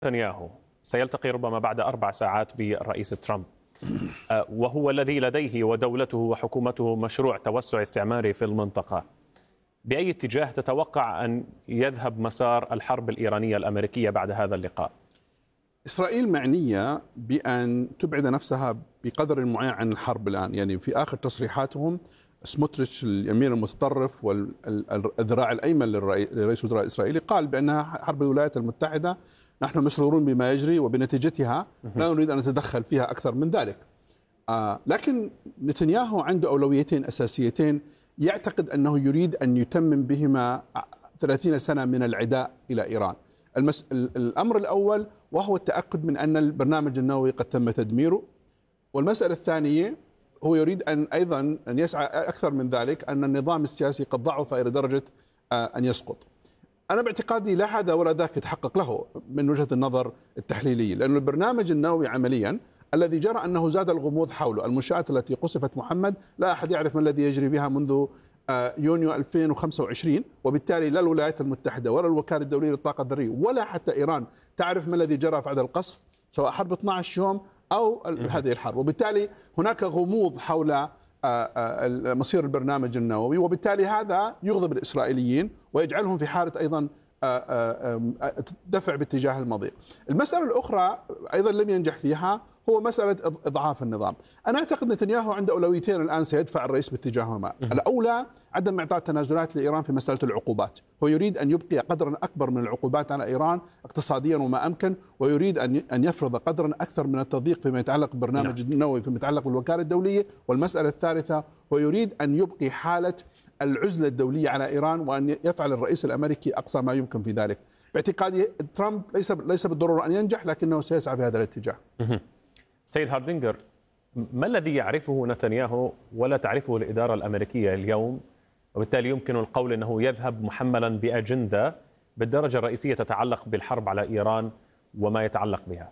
نتنياهو سيلتقي ربما بعد 4 ساعات بالرئيس ترامب، وهو الذي لديه ودولته وحكومته مشروع توسع استعماري في المنطقة. بأي اتجاه تتوقع أن يذهب مسار الحرب الإيرانية الأمريكية بعد هذا اللقاء؟ إسرائيل معنية بأن تبعد نفسها بقدر معين عن الحرب الآن. يعني في آخر تصريحاتهم سموتريتش اليمين المتطرف والذراع الأيمن لرئيس الوزراء الإسرائيلي قال بأنها حرب الولايات المتحدة، نحن مسرورون بما يجري وبنتيجتها لا نريد أن نتدخل فيها أكثر من ذلك. لكن نتنياهو عنده أولويتين أساسيتين يعتقد أنه يريد أن يتمم بهما 30 سنة من العداء إلى إيران. الأمر الأول وهو التأكد من أن البرنامج النووي قد تم تدميره، والمسألة الثانية هو يريد أن أيضا أن يسعى أكثر من ذلك أن النظام السياسي قد ضعف إلى درجة أن يسقط. أنا باعتقادي لا هذا ولا ذاك يتحقق له من وجهة النظر التحليلية، لأن البرنامج النووي عمليا الذي جرى أنه زاد الغموض حوله. المنشآت التي قصفت محمد لا أحد يعرف ما الذي يجري بها منذ يونيو 2025، وبالتالي لا الولايات المتحدة ولا الوكالة الدولية للطاقة الذرية ولا حتى إيران تعرف ما الذي جرى بعد القصف، سواء حرب 12 يوم أو هذه الحرب. وبالتالي هناك غموض حول مصير البرنامج النووي، وبالتالي هذا يغضب الإسرائيليين ويجعلهم في حالة أيضا دفع باتجاه المضيق. المسألة الأخرى أيضا لم ينجح فيها هو مسألة إضعاف النظام. أنا أعتقد نتنياهو عنده أولويتين الآن سيدفع الرئيس باتجاههما. الأولى عدم إعطاء تنازلات لإيران في مسألة العقوبات، هو يريد أن يبقي قدرا أكبر من العقوبات على إيران اقتصاديا وما أمكن، ويريد أن يفرض قدرا أكثر من التضييق فيما يتعلق بالبرنامج النووي فيما يتعلق بالوكالة الدولية. والمسألة الثالثة هو يريد أن يبقي حالة العزلة الدولية على إيران، وأن يفعل الرئيس الأمريكي أقصى ما يمكن في ذلك. باعتقادي ترامب ليس بالضرورة أن ينجح، لكنه سيسعى في هذا الاتجاه. سيد هاردينجر، ما الذي يعرفه نتنياهو ولا تعرفه الإدارة الأمريكية اليوم، وبالتالي يمكن القول أنه يذهب محملا بأجندة بالدرجة الرئيسية تتعلق بالحرب على إيران وما يتعلق بها؟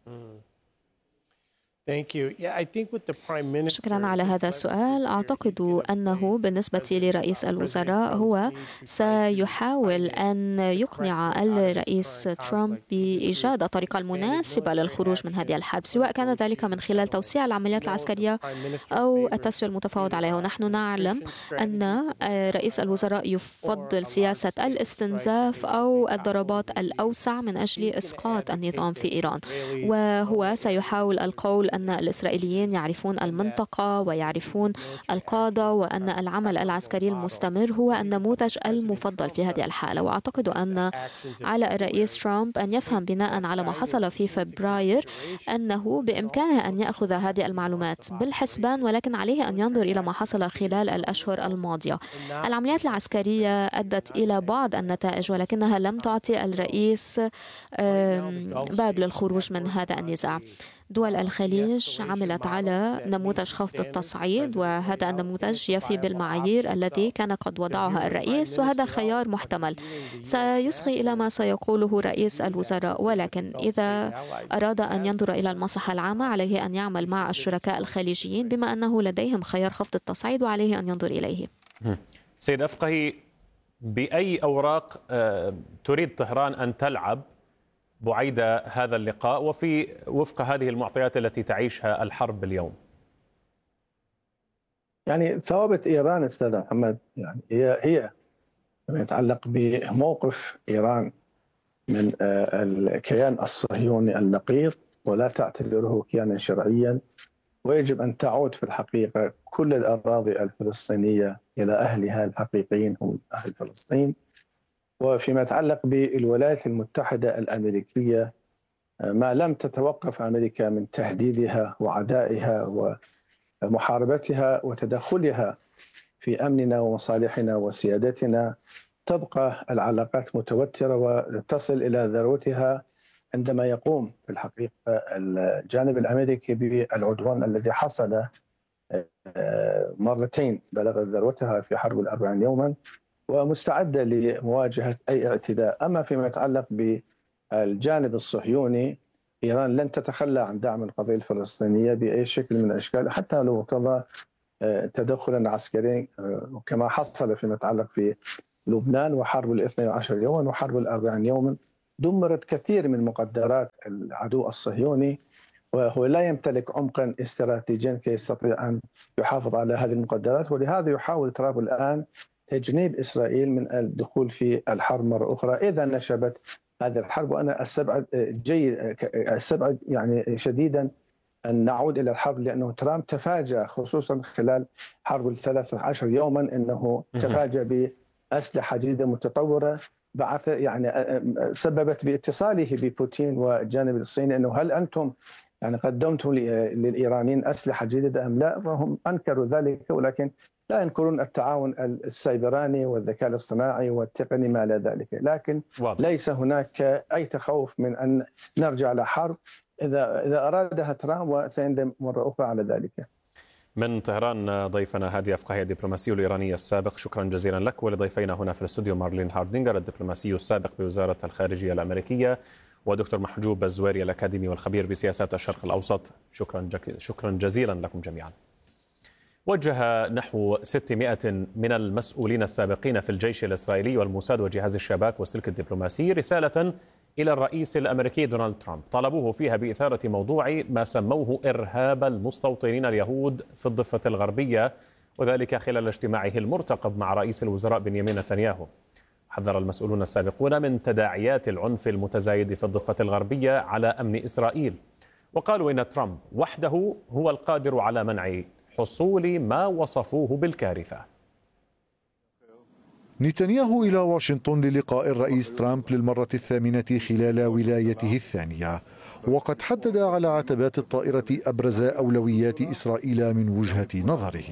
شكرا على هذا السؤال. أعتقد أنه بالنسبة لرئيس الوزراء هو سيحاول أن يقنع الرئيس ترامب بإيجاد الطريقة المناسبة للخروج من هذه الحرب، سواء كان ذلك من خلال توسيع العمليات العسكرية أو التسوية المتفاوض عليها. ونحن نعلم أن رئيس الوزراء يفضل سياسة الاستنزاف أو الضربات الأوسع من أجل إسقاط النظام في إيران، وهو سيحاول القول أن الإسرائيليين يعرفون المنطقة ويعرفون القادة، وأن العمل العسكري المستمر هو النموذج المفضل في هذه الحالة. وأعتقد أن على الرئيس ترامب أن يفهم بناء على ما حصل في فبراير أنه بإمكانه أن يأخذ هذه المعلومات بالحسبان، ولكن عليه أن ينظر إلى ما حصل خلال الأشهر الماضية. العمليات العسكرية أدت إلى بعض النتائج، ولكنها لم تعطي الرئيس باب للخروج من هذا النزاع. دول الخليج عملت على نموذج خفض التصعيد، وهذا النموذج يفي بالمعايير التي كان قد وضعها الرئيس، وهذا خيار محتمل سيصغي إلى ما سيقوله رئيس الوزراء. ولكن إذا أراد أن ينظر إلى المصلحة العامة عليه أن يعمل مع الشركاء الخليجيين، بما أنه لديهم خيار خفض التصعيد وعليه أن ينظر إليه. سيد أفقهي، بأي أوراق تريد طهران أن تلعب بعيد هذا اللقاء وفي وفق هذه المعطيات التي تعيشها الحرب اليوم؟ يعني ثوابت إيران أستاذ محمد، يعني هي ما يتعلق بموقف إيران من الكيان الصهيوني النقيض، ولا تعتبره كيانا شرعيا، ويجب أن تعود في الحقيقة كل الأراضي الفلسطينية إلى أهلها الحقيقيين هم أهل فلسطين. وفيما يتعلق بالولايات المتحدة الأمريكية، ما لم تتوقف أمريكا من تهديدها وعدائها ومحاربتها وتدخلها في أمننا ومصالحنا وسيادتنا، تبقى العلاقات متوترة وتصل إلى ذروتها عندما يقوم في الحقيقة الجانب الأمريكي بالعدوان الذي حصل مرتين بلغت ذروتها في حرب 40 يوما، ومستعدة لمواجهة أي اعتداء. أما فيما يتعلق بالجانب الصهيوني، إيران لن تتخلى عن دعم القضية الفلسطينية بأي شكل من الأشكال، حتى لو قضى تدخلا عسكريا كما حصل فيما يتعلق في لبنان وحرب 12 يوما وحرب 40 يوما. دمرت كثير من مقدرات العدو الصهيوني، وهو لا يمتلك عمقا استراتيجيا كي يستطيع أن يحافظ على هذه المقدرات، ولهذا يحاول ترامب الآن تجنيب إسرائيل من الدخول في الحرب مرة أخرى إذا نشبت هذه الحرب. وأنا أستبعد يعني شديدا أن نعود إلى الحرب، لأنه ترامب تفاجأ خصوصا خلال حرب 13 يوما أنه تفاجأ بأسلحة جديدة متطورة بعث يعني سببت باتصاله ببوتين والجانب الصيني أنه هل أنتم يعني قدمتم للإيرانيين أسلحة جديدة أم لا؟ وهم أنكروا ذلك، ولكن لا ينكرون التعاون السيبراني والذكاء الاصطناعي والتقني ما إلى ذلك. لكن ليس هناك أي تخوف من أن نرجع لحرب إذا أرادها ترامب، وسيندم مرة أخرى على ذلك. من طهران ضيفنا هادي أفقاهي الدبلوماسي الإيراني السابق، شكرا جزيلا لك. ولضيفينا هنا في الاستوديو مارلين هاردينغر الدبلوماسي السابق بوزارة الخارجية الأمريكية، ودكتور محجوب الزويري الأكاديمي والخبير بسياسات الشرق الأوسط. شكرا جزيلا لكم جميعا. وجه نحو 600 من المسؤولين السابقين في الجيش الإسرائيلي والموساد وجهاز الشباك والسلك الدبلوماسي رسالة إلى الرئيس الأمريكي دونالد ترامب طالبوه فيها بإثارة موضوع ما سموه إرهاب المستوطنين اليهود في الضفة الغربية، وذلك خلال اجتماعه المرتقب مع رئيس الوزراء بنيامين نتنياهو. حذر المسؤولون السابقون من تداعيات العنف المتزايد في الضفة الغربية على أمن إسرائيل، وقالوا إن ترامب وحده هو القادر على منع حصول ما وصفوه بالكارثة. نتنياهو إلى واشنطن للقاء الرئيس ترامب للمرة الثامنة خلال ولايته الثانية، وقد حدد على عتبات الطائرة أبرز أولويات إسرائيل من وجهة نظره.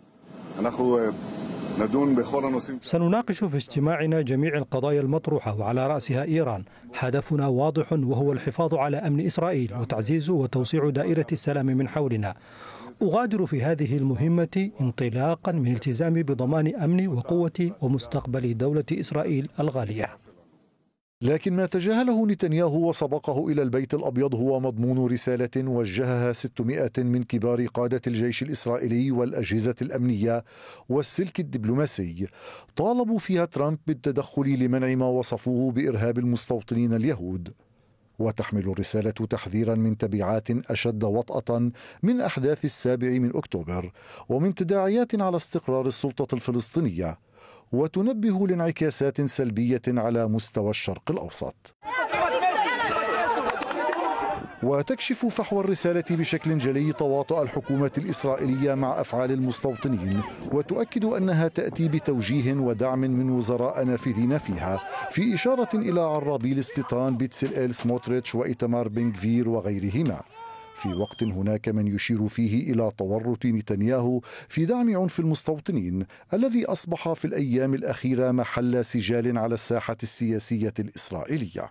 سنناقش في اجتماعنا جميع القضايا المطروحة وعلى رأسها إيران. هدفنا واضح وهو الحفاظ على أمن إسرائيل وتعزيز وتوسيع دائرة السلام من حولنا. أغادر في هذه المهمة انطلاقا من التزامي بضمان أمن وقوة ومستقبل دولة إسرائيل الغالية. لكن ما تجاهله نتنياهو وسبقه إلى البيت الأبيض هو مضمون رسالة وجهها 600 من كبار قادة الجيش الإسرائيلي والأجهزة الأمنية والسلك الدبلوماسي، طالبوا فيها ترامب بالتدخل لمنع ما وصفوه بإرهاب المستوطنين اليهود. وتحمل الرسالة تحذيرا من تبعات أشد وطأة من أحداث 7 أكتوبر ومن تداعيات على استقرار السلطة الفلسطينية، وتنبه لانعكاسات سلبية على مستوى الشرق الأوسط. وتكشف فحوى الرسالة بشكل جلي تواطؤ الحكومة الإسرائيلية مع أفعال المستوطنين، وتؤكد أنها تأتي بتوجيه ودعم من وزراء نافذين فيها، في إشارة إلى عرابي الاستيطان بيتسلئيل سموتريتش وإيتمار بن غفير وغيرهما، في وقت هناك من يشير فيه إلى تورط نتنياهو في دعم عنف المستوطنين الذي أصبح في الأيام الأخيرة محل سجال على الساحة السياسية الإسرائيلية.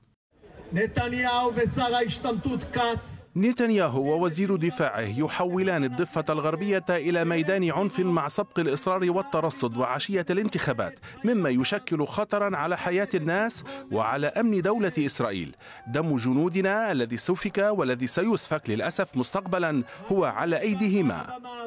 نتنياهو ووزير دفاعه يحولان الضفة الغربية إلى ميدان عنف مع سبق الإصرار والترصد وعشية الانتخابات، مما يشكل خطرا على حياة الناس وعلى أمن دولة إسرائيل. دم جنودنا الذي سفك والذي سيسفك للأسف مستقبلا هو على أيديهما.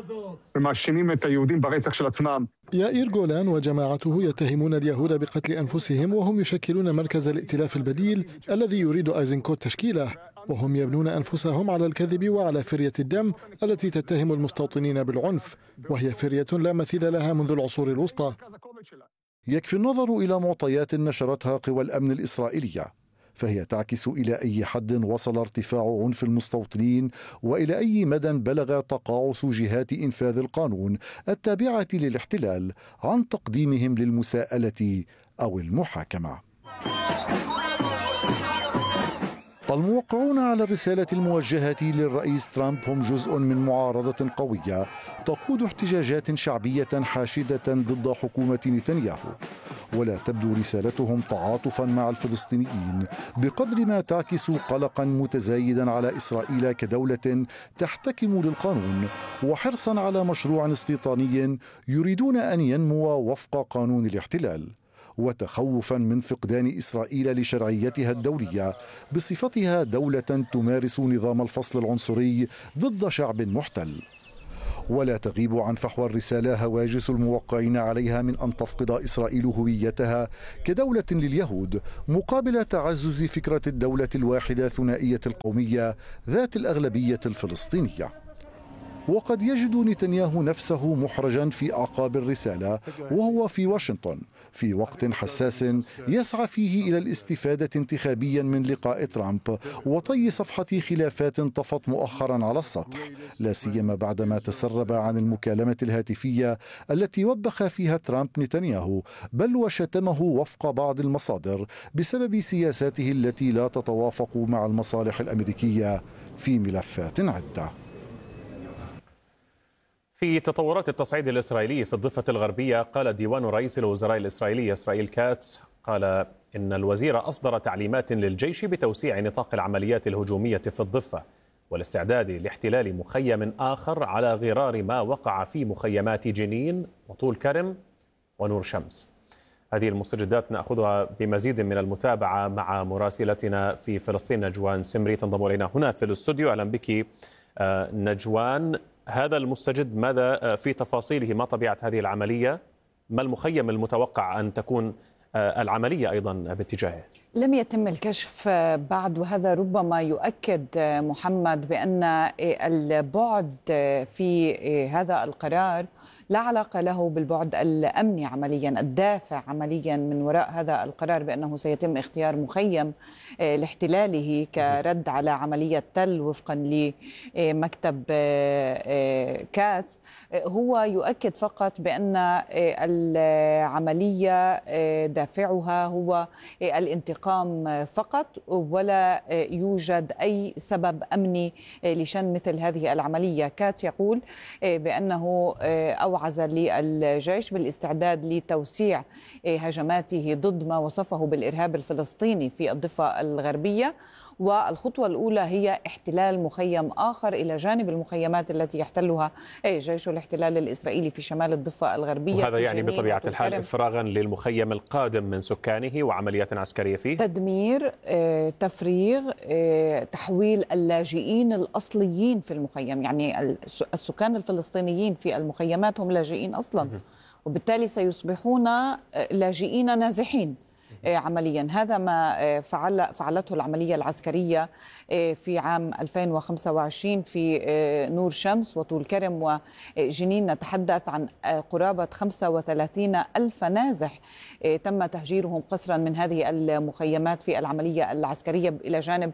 يائير جولان وجماعته يتهمون اليهود بقتل أنفسهم، وهم يشكلون مركز الائتلاف البديل الذي يريد أيزنكوت تشكيله، وهم يبنون أنفسهم على الكذب وعلى فرية الدم التي تتهم المستوطنين بالعنف، وهي فرية لا مثيل لها منذ العصور الوسطى. يكفي النظر إلى معطيات نشرتها قوى الأمن الإسرائيلية، فهي تعكس إلى أي حد وصل ارتفاع عنف المستوطنين وإلى أي مدى بلغ تقاعس جهات إنفاذ القانون التابعة للاحتلال عن تقديمهم للمساءلة أو المحاكمة. الموقعون على الرسالة الموجهة للرئيس ترامب هم جزء من معارضة قوية تقود احتجاجات شعبية حاشدة ضد حكومة نتنياهو، ولا تبدو رسالتهم تعاطفا مع الفلسطينيين بقدر ما تعكس قلقا متزايدا على إسرائيل كدولة تحتكم للقانون، وحرصا على مشروع استيطاني يريدون أن ينمو وفق قانون الاحتلال، وتخوفا من فقدان إسرائيل لشرعيتها الدولية بصفتها دولة تمارس نظام الفصل العنصري ضد شعب محتل. ولا تغيب عن فحوى الرسالة هواجس الموقعين عليها من أن تفقد إسرائيل هويتها كدولة لليهود مقابل تعزز فكرة الدولة الواحدة ثنائية القومية ذات الأغلبية الفلسطينية. وقد يجد نتنياهو نفسه محرجا في أعقاب الرسالة وهو في واشنطن في وقت حساس يسعى فيه إلى الاستفادة انتخابيا من لقاء ترامب وطي صفحة خلافات طفت مؤخرا على السطح، لا سيما بعدما تسرب عن المكالمة الهاتفية التي وبخ فيها ترامب نتنياهو بل وشتمه وفق بعض المصادر بسبب سياساته التي لا تتوافق مع المصالح الأمريكية في ملفات عدة. في تطورات التصعيد الإسرائيلي في الضفة الغربية، قال ديوان رئيس الوزراء الإسرائيلي إسرائيل كاتس قال إن الوزير أصدر تعليمات للجيش بتوسيع نطاق العمليات الهجومية في الضفة والاستعداد لاحتلال مخيم آخر على غرار ما وقع في مخيمات جنين وطول كرم ونور شمس. هذه المستجدات نأخذها بمزيد من المتابعة مع مراسلتنا في فلسطين نجوان سمري تنضم إلينا هنا في الاستوديو. أهلا بك نجوان. هذا المستجد ماذا في تفاصيله؟ ما طبيعة هذه العملية؟ ما المخيم المتوقع أن تكون العملية أيضا باتجاهه؟ لم يتم الكشف بعد، وهذا ربما يؤكد محمد بأن البعد في هذا القرار لا علاقة له بالبعد الأمني عمليا، الدافع عمليا من وراء هذا القرار بأنه سيتم اختيار مخيم لاحتلاله كرد على عملية تل وفقا لمكتب كاتس، هو يؤكد فقط بأن العملية دافعها هو الانتقام فقط، ولا يوجد أي سبب أمني لشن مثل هذه العملية. كاتس يقول بأنه أوعز للجيش بالاستعداد لتوسيع هجماته ضد ما وصفه بالإرهاب الفلسطيني في الضفة الغربية، والخطوة الأولى هي احتلال مخيم آخر إلى جانب المخيمات التي يحتلها جيش الاحتلال الإسرائيلي في شمال الضفة الغربية. وهذا يعني بطبيعة الحال إفراغا للمخيم القادم من سكانه وعمليات عسكرية فيه، تدمير، تفريغ، تحويل اللاجئين الأصليين في المخيم، يعني السكان الفلسطينيين في المخيمات هم لاجئين أصلا، وبالتالي سيصبحون لاجئين نازحين عمليا. هذا ما فعلته العملية العسكرية في عام 2025 في نور شمس وطول كرم وجنين. نتحدث عن قرابة 35 ألف نازح تم تهجيرهم قسرا من هذه المخيمات في العملية العسكرية، إلى جانب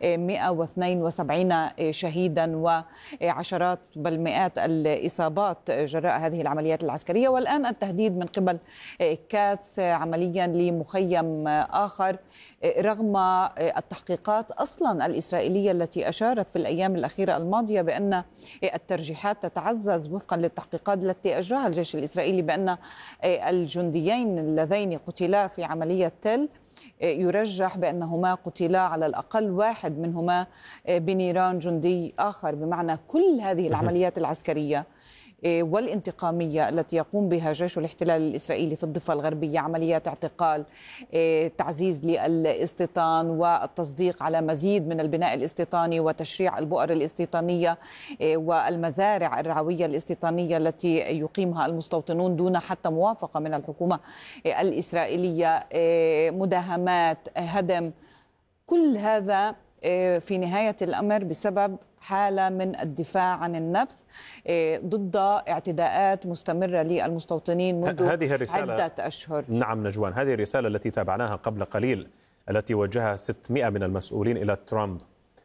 172 شهيدا وعشرات بل مئات الإصابات جراء هذه العمليات العسكرية. والآن التهديد من قبل كاتس عمليا لمخيم آخر رغم التحقيقات أصلا الإسرائيلية التي أشارت في الأيام الأخيرة الماضية بأن الترجيحات تتعزز وفقا للتحقيقات التي أجراها الجيش الإسرائيلي بأن الجنديين اللذين قتلا في عملية تل يرجح بأنهما قتلا على الأقل واحد منهما بنيران جندي آخر، بمعنى كل هذه العمليات العسكرية والانتقامية التي يقوم بها جيش الاحتلال الإسرائيلي في الضفة الغربية، عمليات اعتقال، تعزيز للاستيطان والتصديق على مزيد من البناء الاستيطاني وتشريع البؤر الاستيطانية والمزارع الرعوية الاستيطانية التي يقيمها المستوطنون دون حتى موافقة من الحكومة الإسرائيلية، مداهمات، هدم، كل هذا في نهاية الأمر بسبب حالة من الدفاع عن النفس ضد اعتداءات مستمرة للمستوطنين منذ عدة أشهر. نعم نجوان، هذه الرسالة التي تابعناها قبل قليل التي وجهها 600 من المسؤولين إلى ترامب،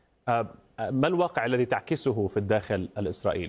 ما الواقع الذي تعكسه في الداخل الإسرائيلي؟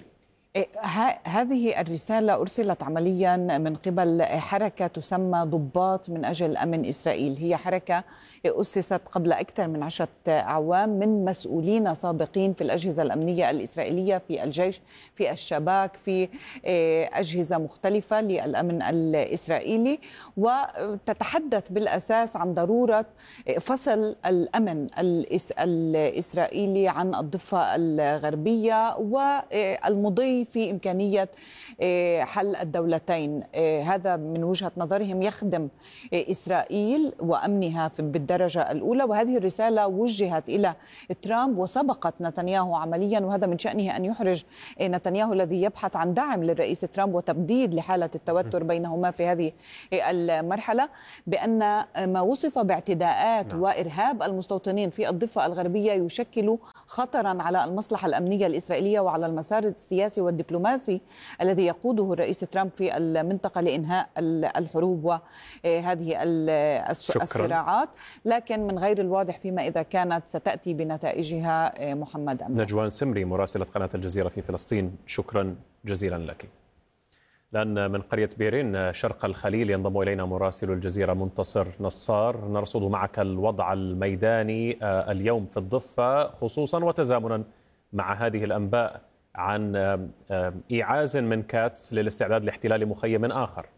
هذه الرسالة أرسلت عمليا من قبل حركة تسمى ضباط من أجل أمن إسرائيل. هي حركة أسست قبل أكثر من 10 أعوام من مسؤولين سابقين في الأجهزة الأمنية الإسرائيلية، في الجيش، في الشباك، في أجهزة مختلفة للأمن الإسرائيلي، وتتحدث بالأساس عن ضرورة فصل الأمن الإسرائيلي عن الضفة الغربية والمضي في إمكانية حل الدولتين. هذا من وجهة نظرهم يخدم إسرائيل وأمنها بالدرجة الأولى، وهذه الرسالة وجهت إلى ترامب وسبقت نتنياهو عمليا، وهذا من شأنه أن يحرج نتنياهو الذي يبحث عن دعم للرئيس ترامب وتبديد لحالة التوتر بينهما في هذه المرحلة، بأن ما وصف باعتداءات وإرهاب المستوطنين في الضفة الغربية يشكل خطرا على المصلحة الأمنية الإسرائيلية وعلى المسار السياسي والدبلوماسي الذي يقوده الرئيس ترامب في المنطقة لإنهاء الحروب وهذه الصراعات، لكن من غير الواضح فيما إذا كانت ستأتي بنتائجها. محمد أمين. نجوان سمري مراسلة قناة الجزيرة في فلسطين، شكرا جزيلا لك. الآن من قرية بيرين شرق الخليل ينضم إلينا مراسل الجزيرة منتصر نصار. نرصد معك الوضع الميداني اليوم في الضفة، خصوصا وتزامنا مع هذه الأنباء عن إيعاز من كاتس للاستعداد لاحتلال مخيم آخر.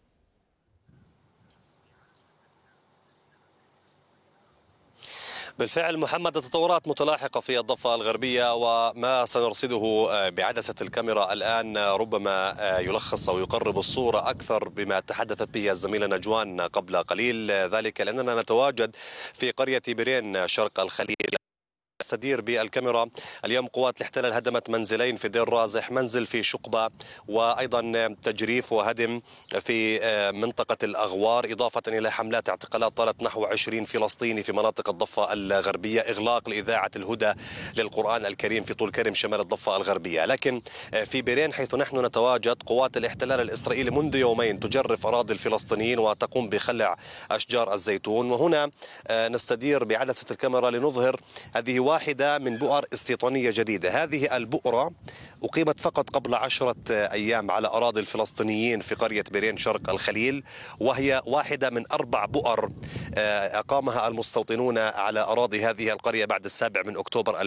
بالفعل محمد، التطورات متلاحقة في الضفة الغربية، وما سنرصده بعدسة الكاميرا الآن ربما يلخص أو يقرب الصورة أكثر بما تحدثت به الزميلة نجوان قبل قليل، ذلك لأننا نتواجد في قرية بيرين شرق الخليل. استدير بالكاميرا اليوم قوات الاحتلال هدمت منزلين في دير رازح، منزل في شقبة، وأيضا تجريف وهدم في منطقة الأغوار، إضافة إلى حملات اعتقالات طالت نحو 20 فلسطيني في مناطق الضفة الغربية، إغلاق لإذاعة الهدى للقرآن الكريم في طول كرم شمال الضفة الغربية. لكن في بيرين حيث نحن نتواجد، قوات الاحتلال الإسرائيلي منذ يومين تجرف أراضي الفلسطينيين وتقوم بخلع أشجار الزيتون. وهنا نستدير بعدسة الكاميرا لنظهر هذه واحدة من بؤر استيطانية جديدة. هذه البؤرة أقيمت فقط قبل 10 أيام على أراضي الفلسطينيين في قرية بيرين شرق الخليل، وهي واحدة من 4 بؤر أقامها المستوطنون على أراضي هذه القرية بعد 7 أكتوبر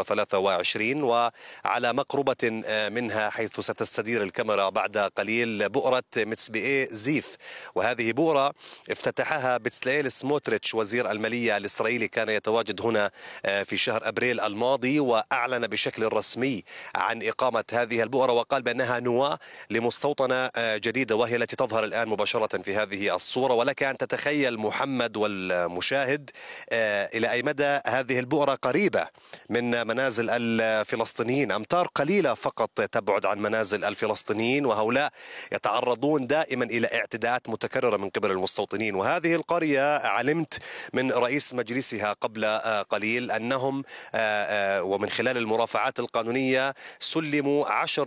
2023، وعلى مقربة منها حيث ستستدير الكاميرا بعد قليل بؤرة متسبئي زيف. وهذه بؤرة افتتحها بتسليل سموتريتش وزير المالية الإسرائيلي، كان يتواجد هنا في شهر أبريل الماضي، وأعلن بشكل رسمي عن إقامة هذه البؤرة، وقال بأنها نواة لمستوطنة جديدة، وهي التي تظهر الآن مباشرة في هذه الصورة. ولك أن تتخيل محمد والمشاهد إلى أي مدى هذه البؤرة قريبة من منازل الفلسطينيين، أمتار قليلة فقط تبعد عن منازل الفلسطينيين، وهؤلاء يتعرضون دائما إلى اعتداءات متكررة من قبل المستوطنين. وهذه القرية علمت من رئيس مجلسها قبل قليل أنهم ومن خلال المرافعات القانونية سلموا 10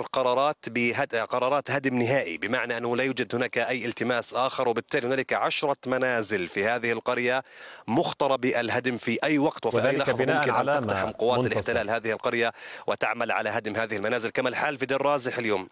قرارات هدم نهائي، بمعنى أنه لا يوجد هناك أي التماس آخر، وبالتالي هنالك 10 منازل في هذه القرية مخطرة بالهدم في أي وقت وفي أي لحظة ممكن أن تقتحم قوات الاحتلال هذه القرية وتعمل على هدم هذه المنازل. كما الحال في دير رازح اليوم،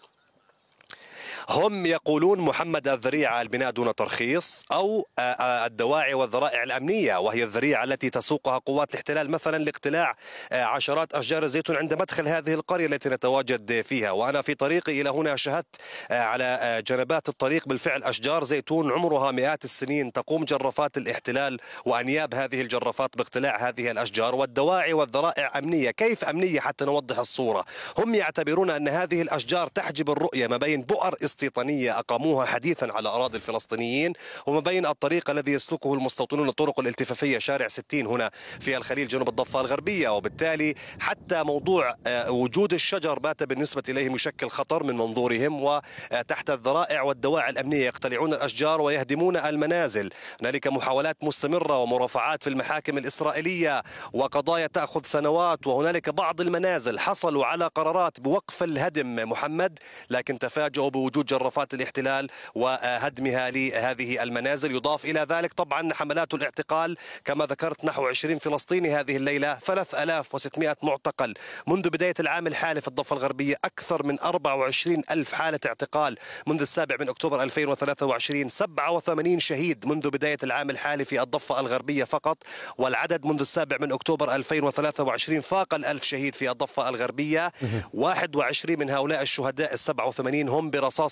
هم يقولون محمد الذريعة البناء دون ترخيص، أو الدواعي والذرائع الأمنية، وهي الذريعة التي تسوقها قوات الاحتلال مثلا لاقتلاع عشرات أشجار الزيتون عند مدخل هذه القرية التي نتواجد فيها. وأنا في طريقي إلى هنا شاهدت على جنبات الطريق بالفعل أشجار زيتون عمرها مئات السنين، تقوم جرافات الاحتلال وأنياب هذه الجرافات باقتلاع هذه الأشجار، والدواعي والذرائع أمنية. كيف أمنية؟ حتى نوضح الصورة. هم يعتبرون أن هذه الأشجار تحجب الرؤية ما بين بؤر استيطانية أقاموها حديثا على أراضي الفلسطينيين وما بين الطريق الذي يسلكه المستوطنون، الطرق الالتفافية، شارع 60 هنا في الخليل جنوب الضفة الغربية. وبالتالي حتى موضوع وجود الشجر بات بالنسبة إليهم يشكل خطر من منظورهم، وتحت الذرائع والدواعي الأمنية يقتلعون الأشجار ويهدمون المنازل. هنالك محاولات مستمرة ومرافعات في المحاكم الإسرائيلية وقضايا تأخذ سنوات، وهنالك بعض المنازل حصلوا على قرارات بوقف الهدم محمد، لكن تفاجؤوا بوجود جرافات الاحتلال وهدمها لهذه المنازل. يضاف إلى ذلك طبعا حملات الاعتقال، كما ذكرت نحو 20 فلسطيني هذه الليلة، 3600 معتقل منذ بداية العام الحالي في الضفة الغربية، أكثر من 24 ألف حالة اعتقال منذ 7 أكتوبر 2023، 87 شهيد منذ بداية العام الحالي في الضفة الغربية فقط، والعدد منذ 7 أكتوبر 2023 فاق 1000 شهيد في الضفة الغربية. 21 من هؤلاء الشهداء ال87 هم برصاص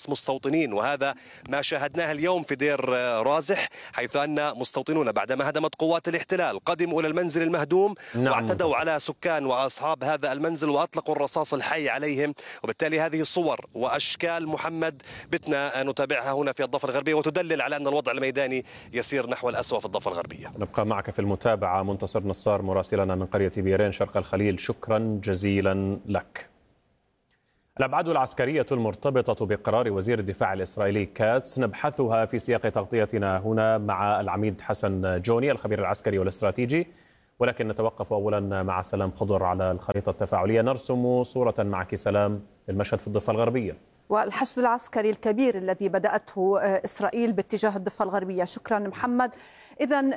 خلاص مستوطنين، وهذا ما شاهدناه اليوم في دير رازح، حيث أن مستوطنون بعدما هدمت قوات الاحتلال قدموا إلى المنزل المهدوم واعتدوا على سكان وأصحاب هذا المنزل وأطلقوا الرصاص الحي عليهم. وبالتالي هذه الصور وأشكال محمد بتنا نتابعها هنا في الضفة الغربية، وتدلل على أن الوضع الميداني يسير نحو الأسوأ في الضفة الغربية. نبقى معك في المتابعة. منتصر نصار مراسلنا من قرية بيرين شرق الخليل، شكرا جزيلا لك. الأبعاد العسكرية المرتبطة بقرار وزير الدفاع الإسرائيلي كاتس نبحثها في سياق تغطيتنا هنا مع العميد حسن جوني الخبير العسكري والاستراتيجي، ولكن نتوقف أولا مع سلام خضر على الخريطة التفاعلية. نرسم صورة معك سلام للمشهد في الضفة الغربية والحشد العسكري الكبير الذي بدأته إسرائيل باتجاه الضفة الغربية. شكرا محمد. إذن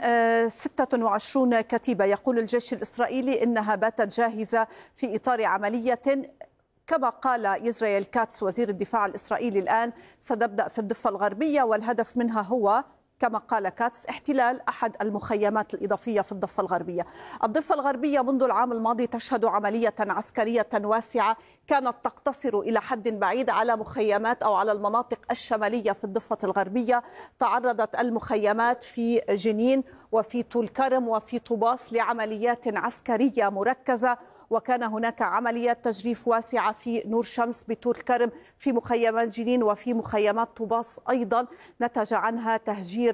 26 كتيبة يقول الجيش الإسرائيلي إنها باتت جاهزة في إطار عملية كما قال إسرائيل كاتس وزير الدفاع الإسرائيلي الآن ستبدأ في الضفة الغربية، والهدف منها هو كما قال كاتس احتلال أحد المخيمات الإضافية في الضفة الغربية. الضفة الغربية منذ العام الماضي تشهد عملية عسكرية واسعة كانت تقتصر إلى حد بعيد على مخيمات أو على المناطق الشمالية في الضفة الغربية. تعرضت المخيمات في جنين وفي طول كرم وفي طوباس لعمليات عسكرية مركزة، وكان هناك عمليات تجريف واسعة في نور شمس بطول كرم في مخيمات جنين وفي مخيمات طوباس أيضا، نتج عنها تهجير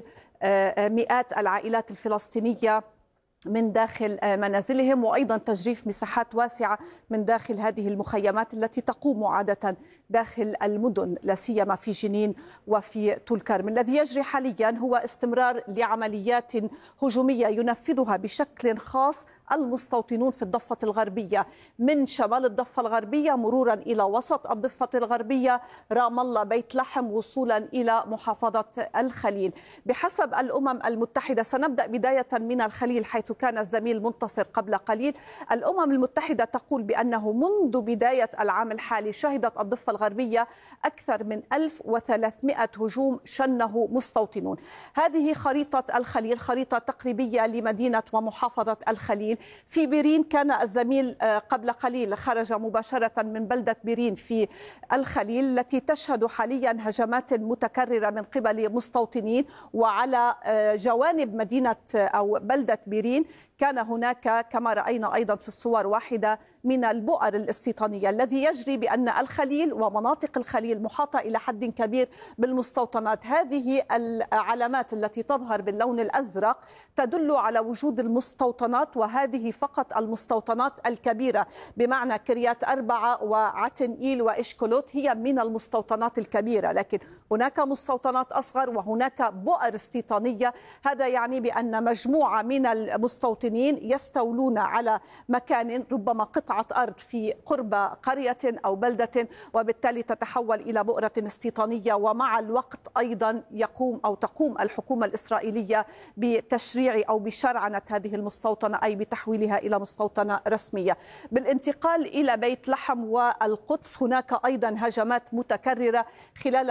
مئات العائلات الفلسطينية من داخل منازلهم، وأيضا تجريف مساحات واسعة من داخل هذه المخيمات التي تقوم عادة داخل المدن لا سيما في جنين وفي طول كرم. الذي يجري حاليا هو استمرار لعمليات هجومية ينفذها بشكل خاص المستوطنون في الضفة الغربية، من شمال الضفة الغربية مرورا إلى وسط الضفة الغربية، رام الله، بيت لحم، وصولا إلى محافظة الخليل. بحسب الأمم المتحدة، سنبدأ بداية من الخليل حيث كان الزميل منتصر قبل قليل. الأمم المتحدة تقول بأنه منذ بداية العام الحالي شهدت الضفة الغربية أكثر من 1300 هجوم شنه مستوطنون. هذه خريطة الخليل، خريطة تقريبية لمدينة ومحافظة الخليل. في بيرين كان الزميل قبل قليل خرج مباشرة من بلدة بيرين في الخليل التي تشهد حاليا هجمات متكررة من قبل مستوطنين، وعلى جوانب مدينة أو بلدة بيرين كان هناك كما رأينا أيضا في الصور واحدة من البؤر الاستيطانية. الذي يجري بأن الخليل ومناطق الخليل محاطة إلى حد كبير بالمستوطنات. هذه العلامات التي تظهر باللون الأزرق تدل على وجود المستوطنات، وهذه فقط المستوطنات الكبيرة، بمعنى كريات أربعة وعتن إيل وإشكولوت هي من المستوطنات الكبيرة، لكن هناك مستوطنات أصغر وهناك بؤر استيطانية. هذا يعني بأن مجموعة من المستوطنين يستولون على مكان ربما قطعة أرض في قرب قرية أو بلدة، وبالتالي تتحول إلى بؤرة استيطانية. ومع الوقت أيضا تقوم الحكومة الإسرائيلية بتشريع أو بشرعنة هذه المستوطنة، أي بتحويلها إلى مستوطنة رسمية. بالانتقال إلى بيت لحم والقدس، هناك أيضا هجمات متكررة خلال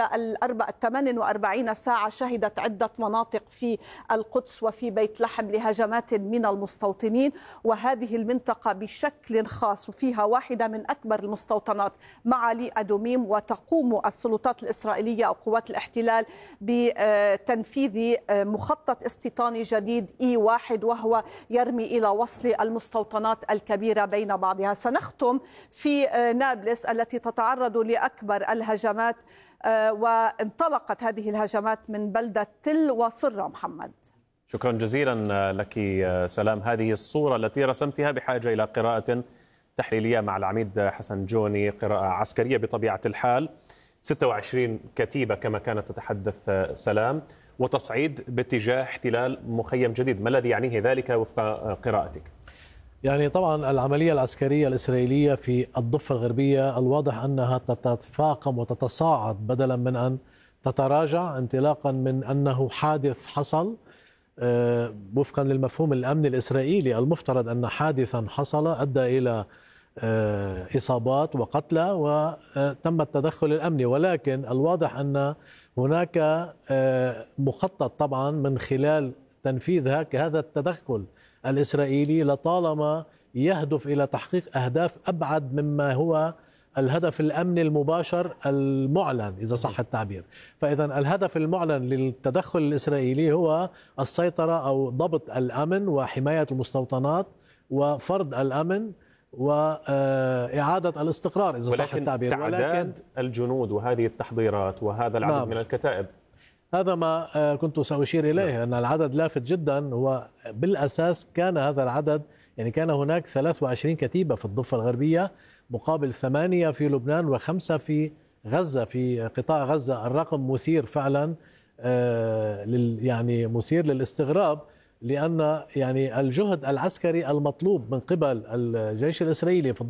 48 ساعة. شهدت عدة مناطق في القدس وفي بيت لحم لهجمات من المستوطنين، وهذه المنطقة بشكل خاص وفيها واحدة من أكبر المستوطنات معالي أدوميم، وتقوم السلطات الإسرائيلية أو قوات الاحتلال بتنفيذ مخطط استيطاني جديد E1، وهو يرمي إلى وصل المستوطنات الكبيرة بين بعضها. سنختم في نابلس التي تتعرض لأكبر الهجمات، وانطلقت هذه الهجمات من بلدة تل وصرة. محمد، شكرا جزيلا لك سلام. هذه الصورة التي رسمتها بحاجة إلى قراءة تحليلية مع العميد حسن جوني، قراءة عسكرية بطبيعة الحال. 26 كتيبة كما كانت تتحدث سلام، وتصعيد باتجاه احتلال مخيم جديد. ما الذي يعنيه ذلك وفق قراءتك؟ يعني طبعا العملية العسكرية الإسرائيلية في الضفة الغربية الواضح أنها تتفاقم وتتصاعد بدلا من أن تتراجع، انطلاقا من أنه حادث حصل وفقا للمفهوم الأمني الإسرائيلي. المفترض أن حادثا حصل أدى إلى إصابات وقتلى وتم التدخل الأمني، ولكن الواضح أن هناك مخطط طبعا من خلال تنفيذ هذا التدخل الإسرائيلي لطالما يهدف إلى تحقيق أهداف أبعد مما هو الهدف الأمني المباشر المعلن إذا صح التعبير. فإذا الهدف المعلن للتدخل الإسرائيلي هو السيطرة أو ضبط الأمن وحماية المستوطنات وفرض الأمن وإعادة الاستقرار إذا صح التعبير. ولكن تعداد الجنود وهذه التحضيرات وهذا العدد من الكتائب، هذا ما كنت سأشير إليه، أن العدد لافت جدا. هو بالأساس كان هذا العدد، يعني كان هناك 23 كتيبة في الضفة الغربية مقابل 8 في لبنان و5 في غزة، في قطاع غزة. الرقم مثير فعلا، يعني مثير للاستغراب، لأن يعني الجهد العسكري المطلوب من قبل الجيش الإسرائيلي في